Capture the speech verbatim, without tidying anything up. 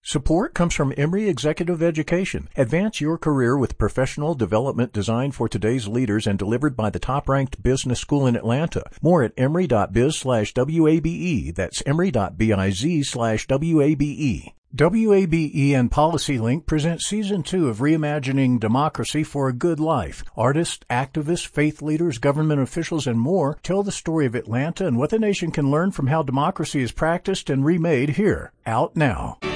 Support comes from Emory Executive Education. Advance your career with professional development designed for today's leaders and delivered by the top-ranked business school in Atlanta. More at emory.biz slash WABE. That's emory.biz slash WABE. W A B E and PolicyLink present Season two of Reimagining Democracy for a Good Life. Artists, activists, faith leaders, government officials, and more tell the story of Atlanta and what the nation can learn from how democracy is practiced and remade here. Out now.